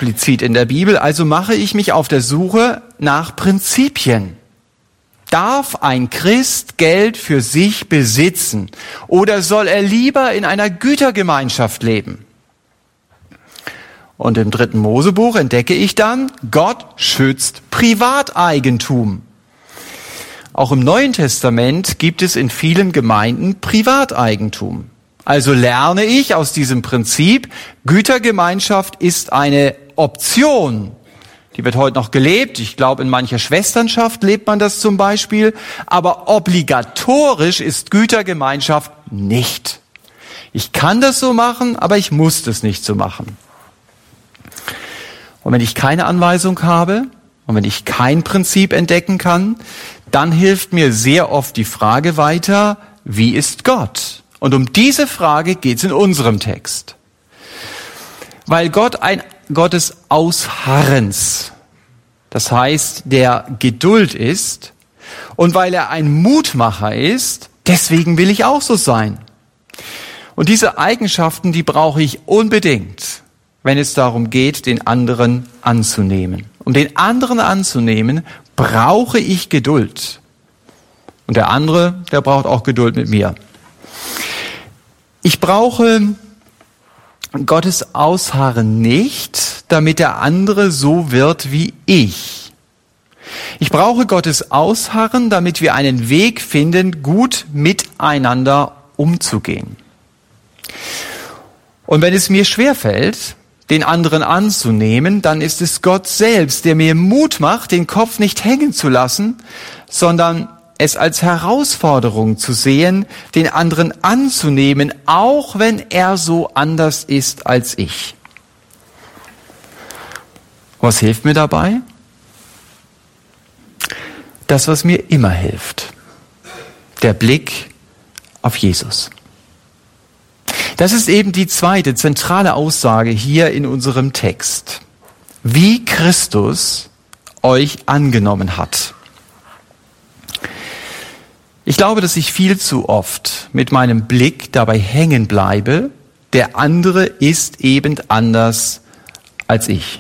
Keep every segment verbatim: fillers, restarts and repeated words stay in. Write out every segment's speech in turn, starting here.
explizit in der Bibel, also mache ich mich auf der Suche nach Prinzipien. Darf ein Christ Geld für sich besitzen oder soll er lieber in einer Gütergemeinschaft leben? Und im dritten Mosebuch entdecke ich dann, Gott schützt Privateigentum. Auch im Neuen Testament gibt es in vielen Gemeinden Privateigentum. Also lerne ich aus diesem Prinzip, Gütergemeinschaft ist eine Option. Die wird heute noch gelebt. Ich glaube, in mancher Schwesternschaft lebt man das zum Beispiel. Aber obligatorisch ist Gütergemeinschaft nicht. Ich kann das so machen, aber ich muss das nicht so machen. Und wenn ich keine Anweisung habe und wenn ich kein Prinzip entdecken kann, dann hilft mir sehr oft die Frage weiter, wie ist Gott? Und um diese Frage geht es in unserem Text. Weil Gott ein Gott des Ausharrens, das heißt der Geduld ist, und weil er ein Mutmacher ist, deswegen will ich auch so sein. Und diese Eigenschaften, die brauche ich unbedingt, wenn es darum geht, den anderen anzunehmen. Um den anderen anzunehmen, brauche ich Geduld. Und der andere, der braucht auch Geduld mit mir. Ich brauche Gottes Ausharren nicht, damit der andere so wird wie ich. Ich brauche Gottes Ausharren, damit wir einen Weg finden, gut miteinander umzugehen. Und wenn es mir schwerfällt, den anderen anzunehmen, dann ist es Gott selbst, der mir Mut macht, den Kopf nicht hängen zu lassen, sondern es als Herausforderung zu sehen, den anderen anzunehmen, auch wenn er so anders ist als ich. Was hilft mir dabei? Das, was mir immer hilft. Der Blick auf Jesus. Das ist eben die zweite zentrale Aussage hier in unserem Text. Wie Christus euch angenommen hat. Ich glaube, dass ich viel zu oft mit meinem Blick dabei hängen bleibe, der andere ist eben anders als ich.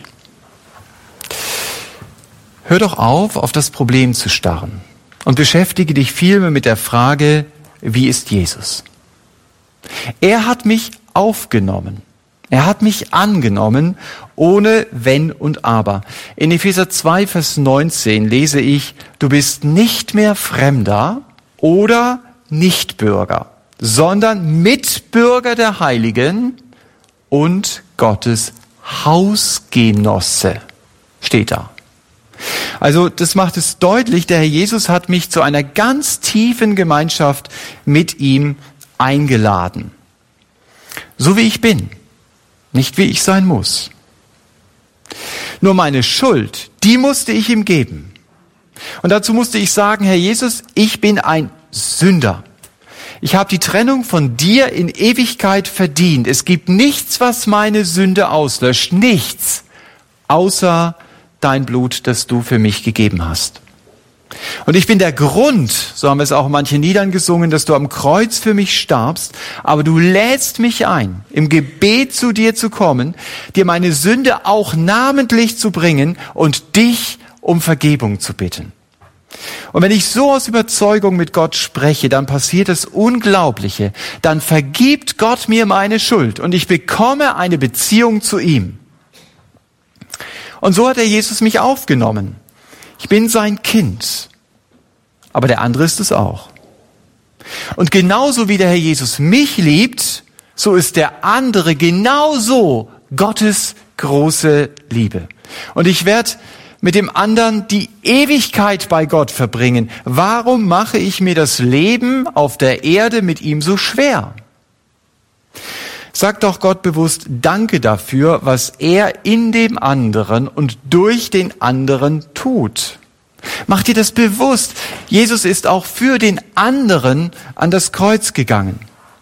Hör doch auf, auf das Problem zu starren und beschäftige dich vielmehr mit der Frage, wie ist Jesus? Er hat mich aufgenommen. Er hat mich angenommen, ohne Wenn und Aber. In Epheser zwei, Vers neunzehn lese ich, du bist nicht mehr Fremder oder Nichtbürger, sondern Mitbürger der Heiligen und Gottes Hausgenosse, steht da. Also das macht es deutlich, der Herr Jesus hat mich zu einer ganz tiefen Gemeinschaft mit ihm eingeladen. So wie ich bin, nicht wie ich sein muss. Nur meine Schuld, die musste ich ihm geben. Und dazu musste ich sagen, Herr Jesus, ich bin ein Sünder. Ich habe die Trennung von dir in Ewigkeit verdient. Es gibt nichts, was meine Sünde auslöscht. Nichts, außer dein Blut, das du für mich gegeben hast. Und ich bin der Grund, so haben wir es auch in manchen Liedern gesungen, dass du am Kreuz für mich starbst, aber du lädst mich ein, im Gebet zu dir zu kommen, dir meine Sünde auch namentlich zu bringen und dich um Vergebung zu bitten. Und wenn ich so aus Überzeugung mit Gott spreche, dann passiert das Unglaubliche. Dann vergibt Gott mir meine Schuld und ich bekomme eine Beziehung zu ihm. Und so hat der Jesus mich aufgenommen. Ich bin sein Kind. Aber der andere ist es auch. Und genauso wie der Herr Jesus mich liebt, so ist der andere genauso Gottes große Liebe. Und ich werde mit dem anderen die Ewigkeit bei Gott verbringen. Warum mache ich mir das Leben auf der Erde mit ihm so schwer? Sag doch Gott bewusst Danke dafür, was er in dem anderen und durch den anderen tut. Mach dir das bewusst. Jesus ist auch für den anderen an das Kreuz gegangen.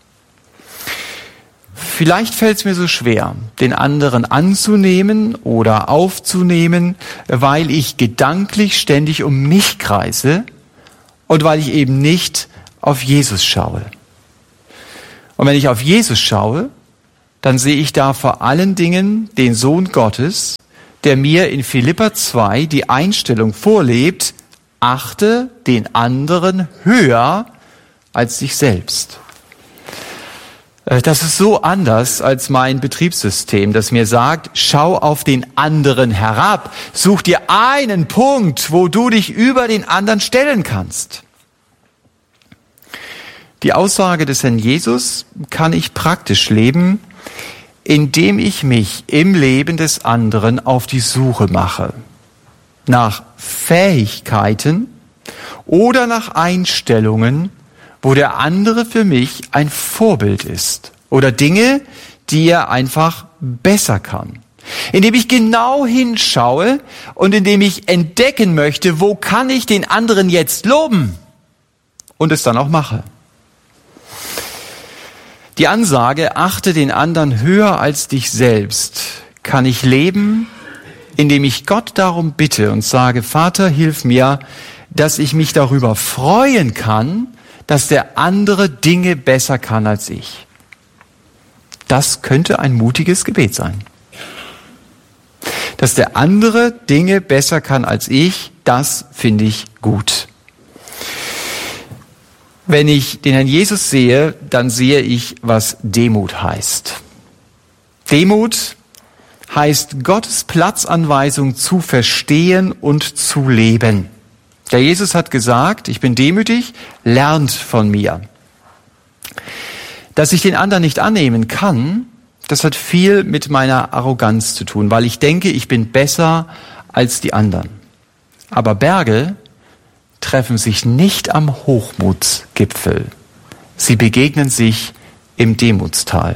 Vielleicht fällt es mir so schwer, den anderen anzunehmen oder aufzunehmen, weil ich gedanklich ständig um mich kreise und weil ich eben nicht auf Jesus schaue. Und wenn ich auf Jesus schaue, dann sehe ich da vor allen Dingen den Sohn Gottes, der mir in Philipper zwei die Einstellung vorlebt, achte den anderen höher als dich selbst. Das ist so anders als mein Betriebssystem, das mir sagt, schau auf den anderen herab, such dir einen Punkt, wo du dich über den anderen stellen kannst. Die Aussage des Herrn Jesus kann ich praktisch leben, indem ich mich im Leben des anderen auf die Suche mache. Nach Fähigkeiten oder nach Einstellungen, wo der andere für mich ein Vorbild ist. Oder Dinge, die er einfach besser kann. Indem ich genau hinschaue und indem ich entdecken möchte, wo kann ich den anderen jetzt loben? Und es dann auch mache. Die Ansage, achte den anderen höher als dich selbst, kann ich leben, indem ich Gott darum bitte und sage, Vater, hilf mir, dass ich mich darüber freuen kann, dass der andere Dinge besser kann als ich. Das könnte ein mutiges Gebet sein. Dass der andere Dinge besser kann als ich, das finde ich gut. Wenn ich den Herrn Jesus sehe, dann sehe ich, was Demut heißt. Demut heißt, Gottes Platzanweisung zu verstehen und zu leben. Der Jesus hat gesagt, ich bin demütig, lernt von mir. Dass ich den anderen nicht annehmen kann, das hat viel mit meiner Arroganz zu tun, weil ich denke, ich bin besser als die anderen. Aber Berge treffen sich nicht am Hochmutsgipfel. Sie begegnen sich im Demutstal.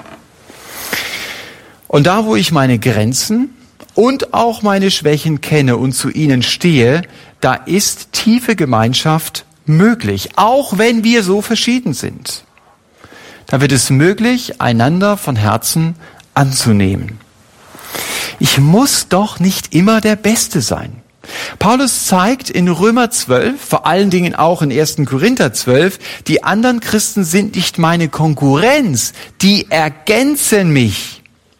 Und da, wo ich meine Grenzen und auch meine Schwächen kenne und zu ihnen stehe, da ist tiefe Gemeinschaft möglich, auch wenn wir so verschieden sind. Da wird es möglich, einander von Herzen anzunehmen. Ich muss doch nicht immer der Beste sein. Paulus zeigt in Römer zwölf, vor allen Dingen auch in ersten Korinther zwölf, die anderen Christen sind nicht meine Konkurrenz, die ergänzen mich.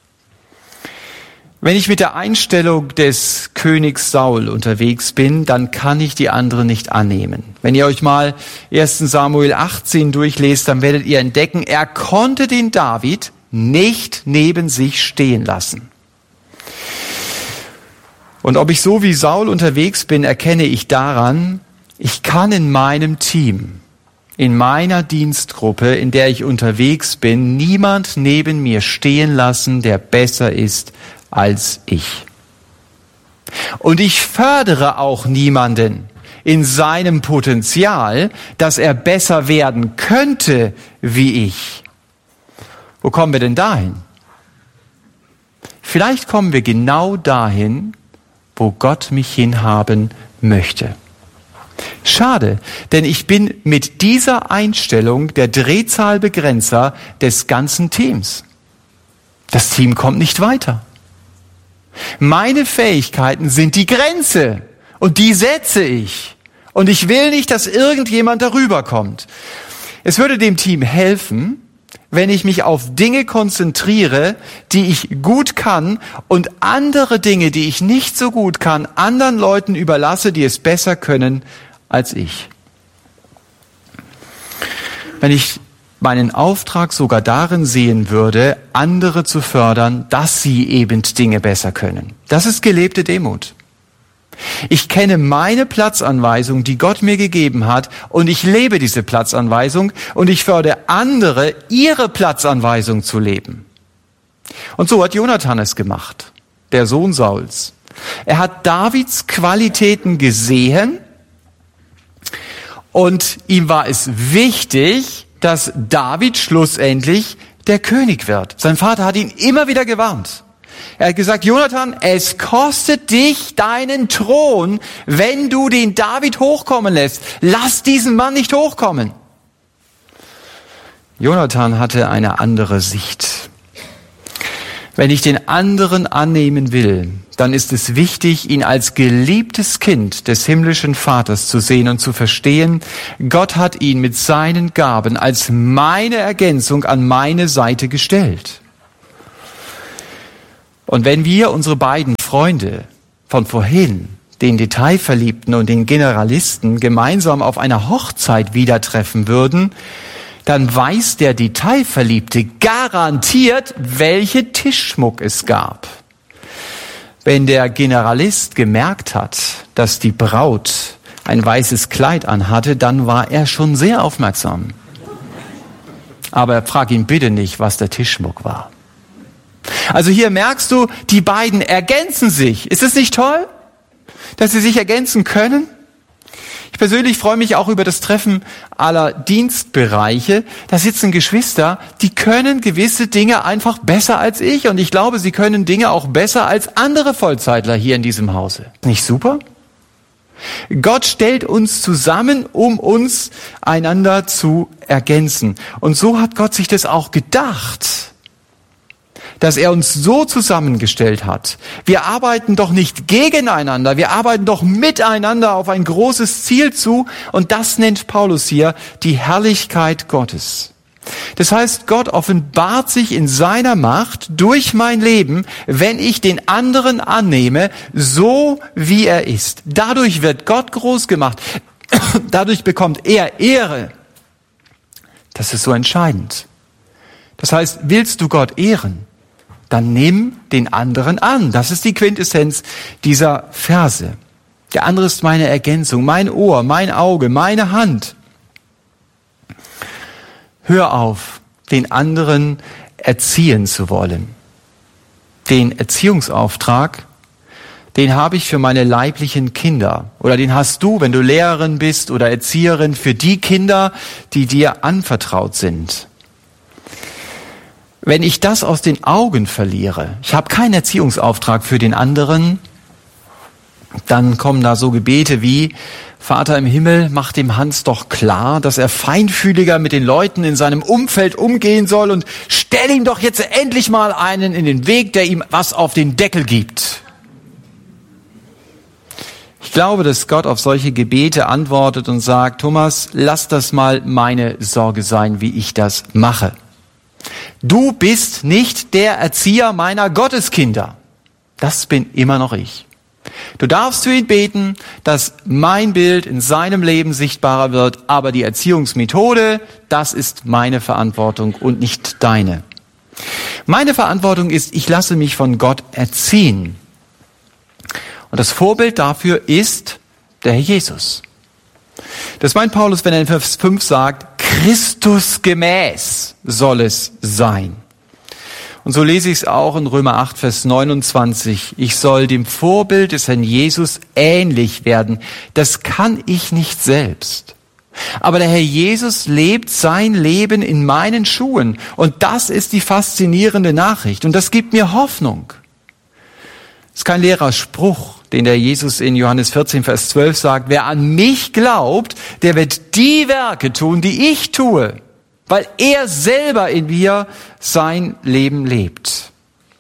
Wenn ich mit der Einstellung des Königs Saul unterwegs bin, dann kann ich die anderen nicht annehmen. Wenn ihr euch mal ersten Samuel achtzehn durchlest, dann werdet ihr entdecken, er konnte den David nicht neben sich stehen lassen. Und ob ich so wie Saul unterwegs bin, erkenne ich daran, ich kann in meinem Team, in meiner Dienstgruppe, in der ich unterwegs bin, niemand neben mir stehen lassen, der besser ist als ich. Und ich fördere auch niemanden in seinem Potenzial, dass er besser werden könnte wie ich. Wo kommen wir denn dahin? Vielleicht kommen wir genau dahin, wo Gott mich hinhaben möchte. Schade, denn ich bin mit dieser Einstellung der Drehzahlbegrenzer des ganzen Teams. Das Team kommt nicht weiter. Meine Fähigkeiten sind die Grenze und die setze ich. Und ich will nicht, dass irgendjemand darüber kommt. Es würde dem Team helfen, wenn ich mich auf Dinge konzentriere, die ich gut kann und andere Dinge, die ich nicht so gut kann, anderen Leuten überlasse, die es besser können als ich. Wenn ich meinen Auftrag sogar darin sehen würde, andere zu fördern, dass sie eben Dinge besser können. Das ist gelebte Demut. Ich kenne meine Platzanweisung, die Gott mir gegeben hat, und ich lebe diese Platzanweisung und ich fördere andere, ihre Platzanweisung zu leben. Und so hat Jonathan es gemacht, der Sohn Sauls. Er hat Davids Qualitäten gesehen und ihm war es wichtig, dass David schlussendlich der König wird. Sein Vater hat ihn immer wieder gewarnt. Er hat gesagt, Jonathan, es kostet dich deinen Thron, wenn du den David hochkommen lässt. Lass diesen Mann nicht hochkommen. Jonathan hatte eine andere Sicht. Wenn ich den anderen annehmen will, dann ist es wichtig, ihn als geliebtes Kind des himmlischen Vaters zu sehen und zu verstehen, Gott hat ihn mit seinen Gaben als meine Ergänzung an meine Seite gestellt. Und wenn wir unsere beiden Freunde von vorhin, den Detailverliebten und den Generalisten, gemeinsam auf einer Hochzeit wieder treffen würden, dann weiß der Detailverliebte garantiert, welchen Tischschmuck es gab. Wenn der Generalist gemerkt hat, dass die Braut ein weißes Kleid anhatte, dann war er schon sehr aufmerksam. Aber frag ihn bitte nicht, was der Tischschmuck war. Also hier merkst du, die beiden ergänzen sich. Ist es nicht toll, dass sie sich ergänzen können? Ich persönlich freue mich auch über das Treffen aller Dienstbereiche. Da sitzen Geschwister, die können gewisse Dinge einfach besser als ich. Und ich glaube, sie können Dinge auch besser als andere Vollzeitler hier in diesem Hause. Nicht super? Gott stellt uns zusammen, um uns einander zu ergänzen. Und so hat Gott sich das auch gedacht, dass er uns so zusammengestellt hat. Wir arbeiten doch nicht gegeneinander, wir arbeiten doch miteinander auf ein großes Ziel zu. Und das nennt Paulus hier die Herrlichkeit Gottes. Das heißt, Gott offenbart sich in seiner Macht durch mein Leben, wenn ich den anderen annehme, so wie er ist. Dadurch wird Gott groß gemacht. Dadurch bekommt er Ehre. Das ist so entscheidend. Das heißt, willst du Gott ehren, dann nimm den anderen an. Das ist die Quintessenz dieser Verse. Der andere ist meine Ergänzung, mein Ohr, mein Auge, meine Hand. Hör auf, den anderen erziehen zu wollen. Den Erziehungsauftrag, den habe ich für meine leiblichen Kinder. Oder den hast du, wenn du Lehrerin bist oder Erzieherin, für die Kinder, die dir anvertraut sind. Wenn ich das aus den Augen verliere, ich habe keinen Erziehungsauftrag für den anderen, dann kommen da so Gebete wie: Vater im Himmel, mach dem Hans doch klar, dass er feinfühliger mit den Leuten in seinem Umfeld umgehen soll und stell ihm doch jetzt endlich mal einen in den Weg, der ihm was auf den Deckel gibt. Ich glaube, dass Gott auf solche Gebete antwortet und sagt: Thomas, lass das mal meine Sorge sein, wie ich das mache. Du bist nicht der Erzieher meiner Gotteskinder. Das bin immer noch ich. Du darfst für ihn beten, dass mein Bild in seinem Leben sichtbarer wird, aber die Erziehungsmethode, das ist meine Verantwortung und nicht deine. Meine Verantwortung ist, ich lasse mich von Gott erziehen. Und das Vorbild dafür ist der Herr Jesus. Das meint Paulus, wenn er in Vers fünf sagt, Christus gemäß soll es sein. Und so lese ich es auch in Römer acht, Vers neunundzwanzig. Ich soll dem Vorbild des Herrn Jesus ähnlich werden. Das kann ich nicht selbst. Aber der Herr Jesus lebt sein Leben in meinen Schuhen. Und das ist die faszinierende Nachricht. Und das gibt mir Hoffnung. Das ist kein leerer Spruch, den der Jesus in Johannes vierzehn, Vers zwölf sagt. Wer an mich glaubt, der wird die Werke tun, die ich tue, weil er selber in mir sein Leben lebt.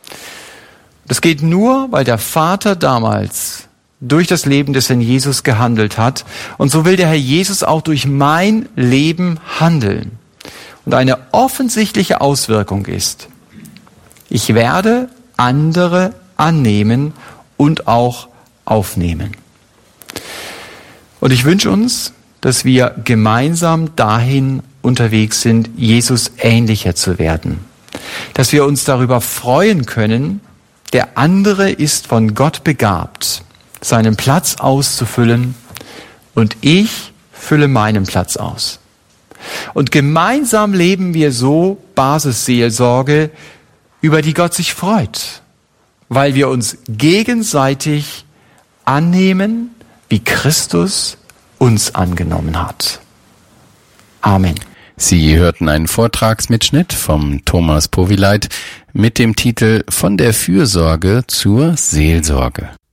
Das geht nur, weil der Vater damals durch das Leben des Herrn Jesus gehandelt hat. Und so will der Herr Jesus auch durch mein Leben handeln. Und eine offensichtliche Auswirkung ist, ich werde andere annehmen und auch aufnehmen. Und ich wünsche uns, dass wir gemeinsam dahin unterwegs sind, Jesus ähnlicher zu werden. Dass wir uns darüber freuen können, der andere ist von Gott begabt, seinen Platz auszufüllen und ich fülle meinen Platz aus. Und gemeinsam leben wir so Basisseelsorge, über die Gott sich freut, weil wir uns gegenseitig annehmen, wie Christus uns angenommen hat. Amen. Sie hörten einen Vortragsmitschnitt vom Thomas Powileit mit dem Titel Von der Fürsorge zur Seelsorge.